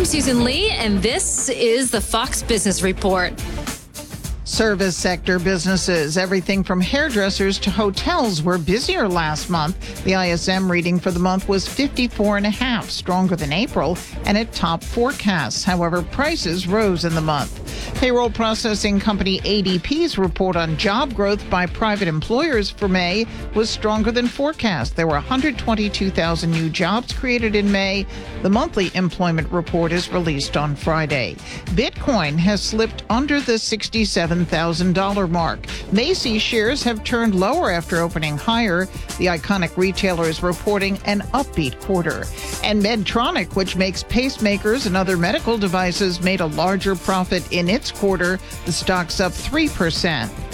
Susan Lee, and this is the Fox Business Report. Service sector businesses, everything from hairdressers to hotels, were busier last month. The ISM reading for the month was 54.5, stronger than April, and it topped forecasts. However, prices rose in the month. Payroll processing company ADP's report on job growth by private employers for May was stronger than forecast. There were 122,000 new jobs created in May. The monthly employment report is released on Friday. Bitcoin has slipped under the $67,000 mark. Macy's shares have turned lower after opening higher. The iconic retailer is reporting an upbeat quarter. And Medtronic, which makes pacemakers and other medical devices, made a larger profit in its quarter. The stock's up 3%.